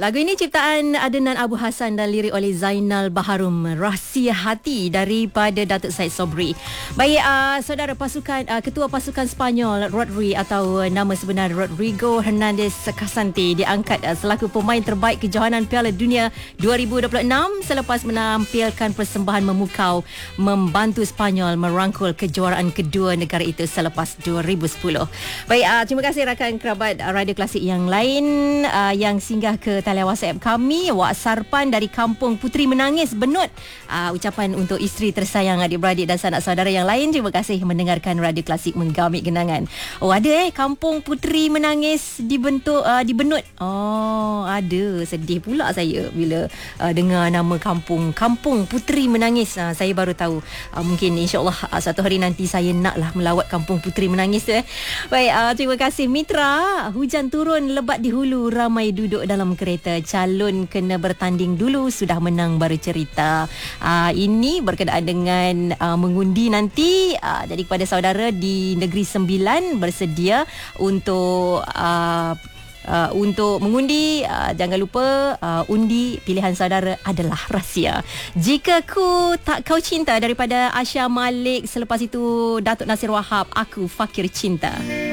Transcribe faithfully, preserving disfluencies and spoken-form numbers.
Lagu ini ciptaan Adnan Abu Hassan dan lirik oleh Zainal Baharum. Rahsia Hati daripada Datuk Syed Sobri. Baik, uh, saudara pasukan uh, ketua pasukan Spanyol Rodri atau uh, nama sebenar Rodrigo Hernandez Casante diangkat uh, selaku pemain terbaik kejohanan Piala Dunia dua ribu dua puluh enam selepas menampilkan persembahan memukau membantu Spanyol merangkul kejuaraan kedua negara itu selepas dua ribu sepuluh. Baik, uh, terima kasih rakan kerabat uh, Radio Klasik yang lain uh, yang singgah ke talian WhatsApp kami. Wak Sarpan dari Kampung Puteri Menangis Benut. Uh, ucapan untuk isteri tersayang, adik-beradik dan sanak saudara yang lain. Terima kasih mendengarkan Radio Klasik menggamit kenangan. Oh, ada eh Kampung Puteri Menangis dibentuk uh, di Benut. Oh, ada. Sedih pula saya bila uh, dengar nama kampung Kampung Puteri Menangis. Uh, saya baru tahu. Uh, mungkin insya-Allah uh, satu hari nanti saya naklah melawat Kampung Puteri Menangis tu eh. Baik, uh, terima kasih Mitra. Hujan turun lebat di hulu, ramai duduk dalam kereta. Calon kena bertanding dulu, sudah menang baru cerita. Uh, ini berkenaan dengan uh, mengundi nanti. Uh, jadi kepada saudara di Negeri Sembilan bersedia untuk uh, Uh, untuk mengundi, uh, jangan lupa uh, undi pilihan saudara adalah rahsia. Jika ku tak kau cinta daripada Asya Malik, selepas itu Datuk Nasir Wahab, Aku Fakir Cinta.